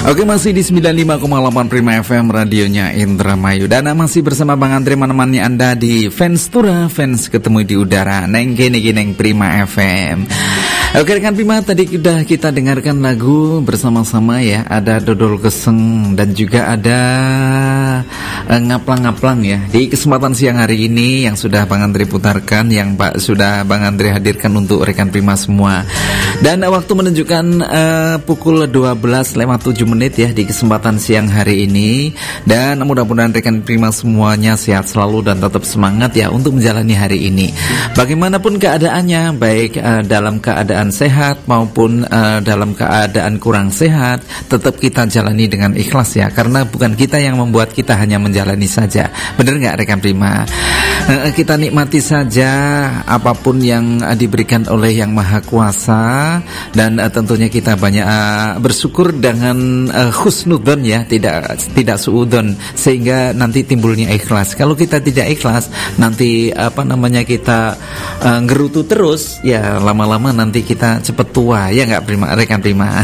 Oke, masih di 95,8 Prima FM, radionya Indramayu. Dan masih bersama Bang Andre menemani Anda di Fans Tura, fans ketemu di udara. Neng kene neng Prima FM. Oke rekan Prima, tadi sudah kita dengarkan lagu bersama-sama ya. Ada Dodol Geseng dan juga ada Ngaplang-ngaplang ya. Di kesempatan siang hari ini yang sudah Bang Andre putarkan, yang sudah Bang Andre hadirkan untuk rekan Prima semua. Dan waktu menunjukkan pukul 12:07 menit ya di kesempatan siang hari ini. Dan mudah-mudahan rekan Prima semuanya sehat selalu dan tetap semangat ya untuk menjalani hari ini. Bagaimanapun keadaannya, baik dalam keadaan sehat maupun dalam keadaan kurang sehat, tetap kita jalani dengan ikhlas ya. Karena bukan kita yang membuat, kita hanya menjalani saja. Benar nggak rekan Prima? Kita nikmati saja apapun yang diberikan oleh Yang Maha Kuasa. Dan tentunya kita banyak bersyukur dengan husnudzon ya, tidak suudzon, sehingga nanti timbulnya ikhlas. Kalau kita tidak ikhlas, nanti kita ngerutu terus ya, lama-lama nanti kita cepet tua ya nggak rekan Prima.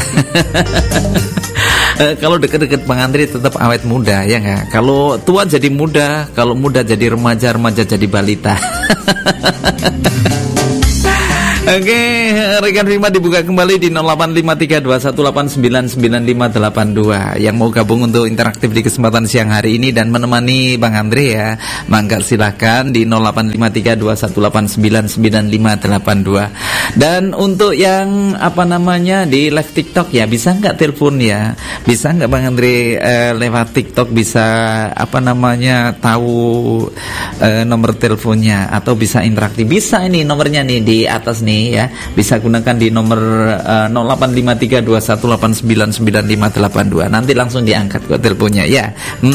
Kalau deket-deket Bang Andre tetap awet muda ya nggak. Kalau tua jadi muda, kalau muda jadi remaja, remaja jadi balita. Oke, rekan Prima dibuka kembali di 085321899582. Yang mau gabung untuk interaktif di kesempatan siang hari ini dan menemani Bang Andre ya, mangga silakan di 085321899582. Dan untuk yang di live TikTok ya, bisa nggak telepon ya? Bisa nggak Bang Andre lewat TikTok bisa tahu nomor teleponnya atau bisa interaktif? Bisa ini nomornya nih di atas nih ya, bisa gunakan di nomor 085321899582. Nanti langsung diangkat kok teleponnya ya.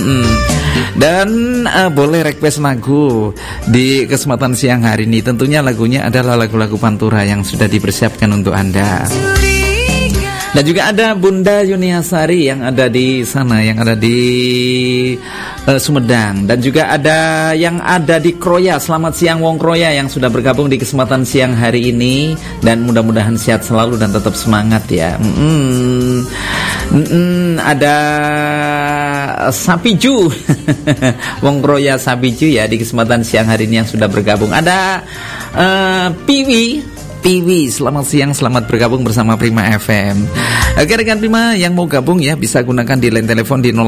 Dan boleh request lagu di kesempatan siang hari ini. Tentunya lagunya adalah lagu-lagu Pantura yang sudah dipersiapkan untuk Anda. Dan juga ada Bunda Yuniasari yang ada di sana, yang ada di Sumedang. Dan juga ada yang ada di Kroya. Selamat siang Wong Kroya yang sudah bergabung di kesempatan siang hari ini. Dan mudah-mudahan sehat selalu dan tetap semangat ya. Ada Sapiju Wong Kroya Sapiju ya di kesempatan siang hari ini yang sudah bergabung. Ada Piwi, selamat siang, selamat bergabung bersama Prima FM. Oke rekan Prima yang mau gabung ya, bisa gunakan di line telepon di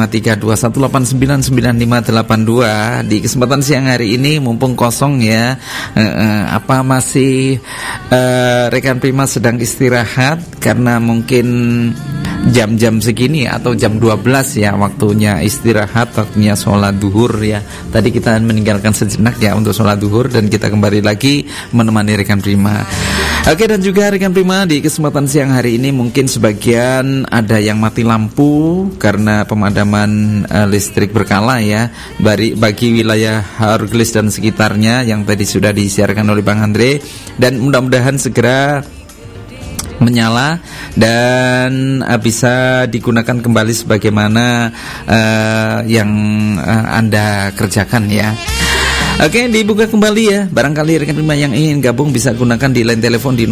085321899582. Di kesempatan siang hari ini mumpung kosong ya, masih rekan Prima sedang istirahat karena mungkin jam-jam segini atau jam 12 ya waktunya istirahat, waktunya sholat duhur ya. Tadi kita meninggalkan sejenak ya untuk sholat duhur dan kita kembali lagi menemani rekan Prima. Oke, dan juga rekan Prima di kesempatan siang hari ini mungkin sebagian ada yang mati lampu karena pemadaman listrik berkala ya bagi wilayah Hargelis dan sekitarnya yang tadi sudah disiarkan oleh Bang Andre, dan mudah-mudahan segera menyala dan bisa digunakan kembali sebagaimana yang Anda kerjakan ya. Oke, dibuka kembali ya. Barangkali rekan Prima yang ingin gabung bisa gunakan di line telepon di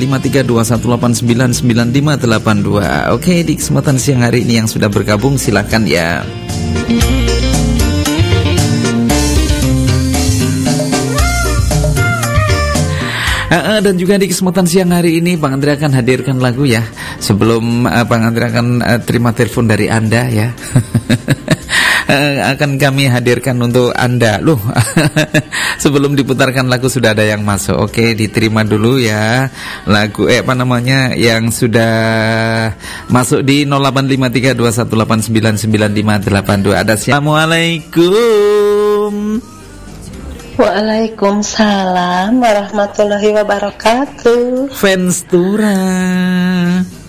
085321899582. Oke, di kesempatan siang hari ini yang sudah bergabung silakan ya. Dan juga di kesempatan siang hari ini Bang Andre akan hadirkan lagu ya. Sebelum Bang Andre akan terima telepon dari Anda ya. Akan kami hadirkan untuk Anda loh. Sebelum diputarkan lagu sudah ada yang masuk. Oke, diterima dulu ya lagu yang sudah masuk di 085321899582. Ada Assalamualaikum. Waalaikumsalam warahmatullahi wabarakatuh. Fans Tura.